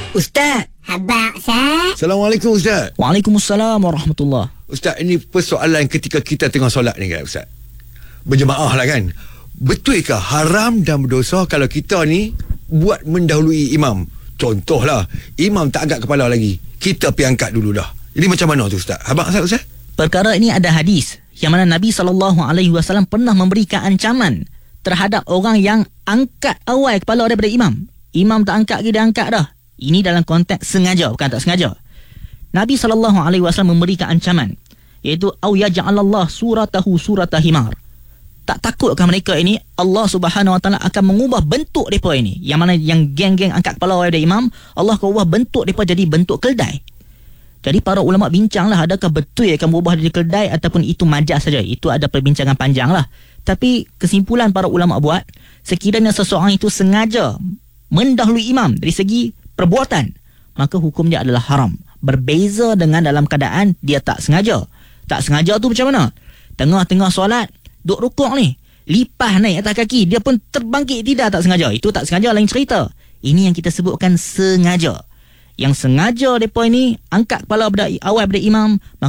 Ustaz. Habaq, Ustaz. Assalamualaikum Ustaz. Waalaikumsalam warahmatullahi. Ustaz, ini persoalan ketika kita tengah solat ni kan Ustaz. Berjemaah lah kan. Betulkah haram dan berdosa kalau kita ni buat mendahului imam? Contohlah, imam tak angkat kepala lagi, kita pergi angkat dulu dah. Ini macam mana tu Ustaz? Habaq Ustaz? Perkara ini ada hadis yang mana Nabi SAW pernah memberikan ancaman terhadap orang yang angkat awal kepala daripada imam. Imam tak angkat, dia angkat dah. Ini dalam konteks sengaja, bukan tak sengaja. Nabi SAW memberikan ancaman, iaitu au yaj'alallah suratahu surata himar. Tak takutkah mereka ini Allah Subhanahu Wa Taala akan mengubah bentuk mereka ini, yang mana yang geng-geng angkat kepala daripada imam, Allah akan ubah bentuk mereka jadi bentuk keldai. Jadi para ulama bincanglah, adakah betul akan berubah jadi keldai ataupun itu majaz saja. Itu ada perbincangan panjang lah. Tapi kesimpulan para ulama buat, sekiranya seseorang itu sengaja mendahului imam dari segi perbuatan, maka hukumnya adalah haram. Berbeza dengan dalam keadaan dia tak sengaja. Tak sengaja tu macam mana? Tengah-tengah solat, duk rukuk ni, lipas naik atas kaki, dia pun terbangkit, tidak, tak sengaja. Itu tak sengaja, lain cerita. Ini yang kita sebutkan sengaja. Yang sengaja mereka ini angkat kepala awal daripada imam,